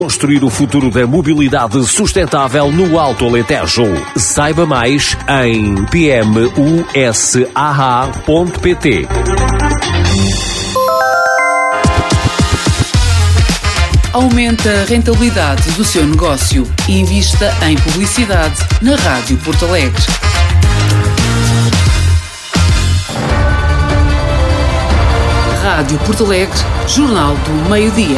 Construir o futuro da mobilidade sustentável no Alto Alentejo. Saiba mais em pmusaha.pt. Aumente a rentabilidade do seu negócio e invista em publicidade na Rádio Porto Alegre. Rádio Porto Alegre, Jornal do Meio-Dia.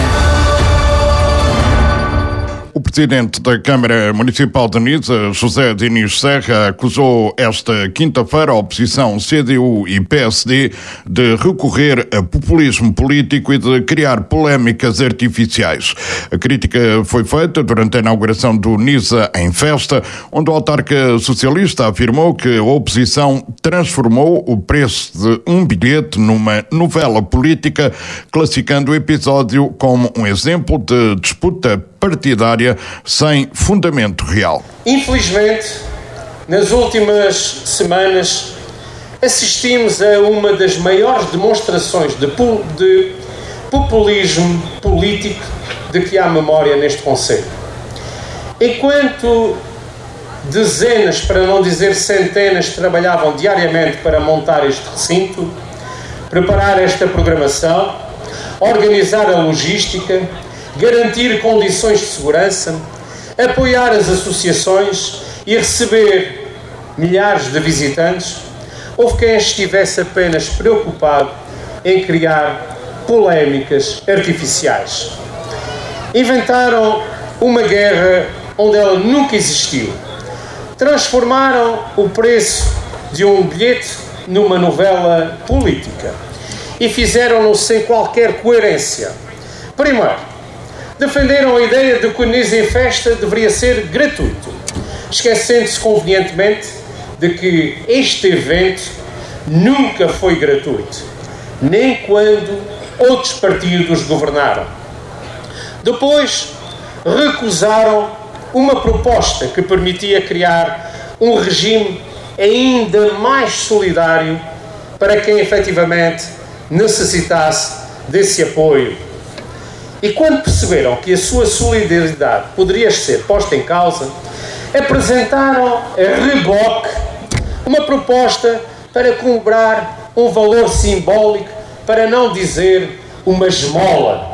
O presidente da Câmara Municipal de Nisa, José Diniz Serra, acusou esta quinta-feira a oposição CDU e PSD de recorrer a populismo político e de criar polémicas artificiais. A crítica foi feita durante a inauguração do Nisa em Festa, onde o autarca socialista afirmou que a oposição transformou o preço de um bilhete numa novela política, classificando o episódio como um exemplo de disputa partidária sem fundamento real. Infelizmente, nas últimas semanas, assistimos a uma das maiores demonstrações de populismo político de que há memória neste concelho. Enquanto dezenas, para não dizer centenas, trabalhavam diariamente para montar este recinto, preparar esta programação, organizar a logística, garantir condições de segurança, apoiar as associações e receber milhares de visitantes, houve quem estivesse apenas preocupado em criar polémicas artificiais. Inventaram uma guerra onde ela nunca existiu. Transformaram o preço de um bilhete numa novela política e fizeram-no sem qualquer coerência. Primeiro, defenderam a ideia de que o Nisa em Festa deveria ser gratuito, esquecendo-se convenientemente de que este evento nunca foi gratuito, nem quando outros partidos governaram. Depois, recusaram uma proposta que permitia criar um regime ainda mais solidário para quem efetivamente necessitasse desse apoio. E quando perceberam que a sua solidariedade poderia ser posta em causa, apresentaram a reboque uma proposta para cobrar um valor simbólico, para não dizer uma esmola.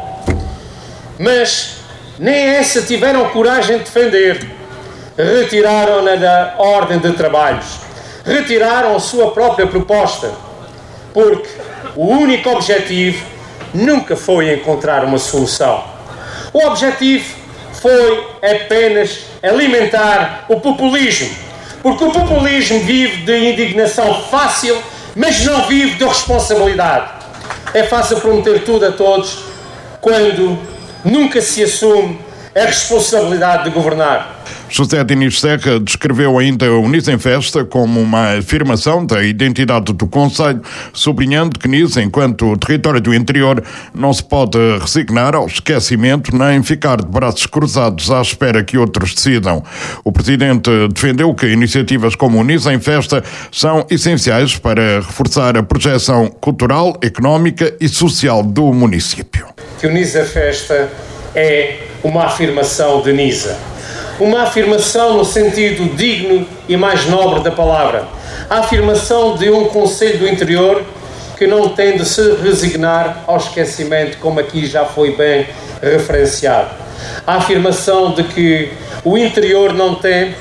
Mas nem essa tiveram coragem de defender. Retiraram-na da ordem de trabalhos. Retiraram a sua própria proposta. Porque o único objetivo nunca foi encontrar uma solução. O objetivo foi apenas alimentar o populismo, porque o populismo vive de indignação fácil, mas não vive de responsabilidade. É fácil prometer tudo a todos quando nunca se assume a responsabilidade de governar. José Diniz Serra descreveu ainda o Nisa em Festa como uma afirmação da identidade do concelho, sublinhando que Nisa, enquanto território do interior, não se pode resignar ao esquecimento nem ficar de braços cruzados à espera que outros decidam. O presidente defendeu que iniciativas como o Nisa em Festa são essenciais para reforçar a projeção cultural, económica e social do município. Que o Nisa Festa é uma afirmação de Nisa. Uma afirmação no sentido digno e mais nobre da palavra. A afirmação de um concelho do interior que não tem de se resignar ao esquecimento, como aqui já foi bem referenciado. A afirmação de que o interior não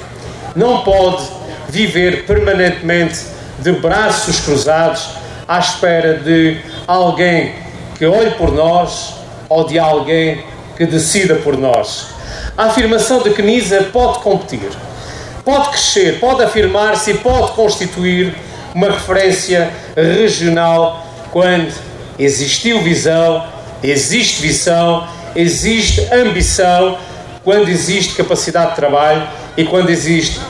pode viver permanentemente de braços cruzados à espera de alguém que olhe por nós ou de alguém que decida por nós. A afirmação de que Nisa pode competir, pode crescer, pode afirmar-se e pode constituir uma referência regional quando existiu visão, existe visão, existe ambição, quando existe capacidade de trabalho e quando existe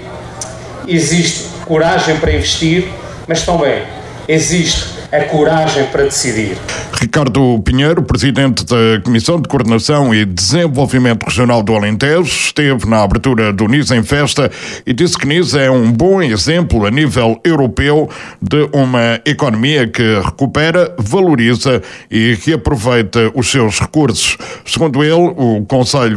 coragem para investir, mas também existe a coragem para decidir. Ricardo Pinheiro, presidente da Comissão de Coordenação e Desenvolvimento Regional do Alentejo, esteve na abertura do Nisa em Festa e disse que Nisa é um bom exemplo a nível europeu de uma economia que recupera, valoriza e que aproveita os seus recursos. Segundo ele, o concelho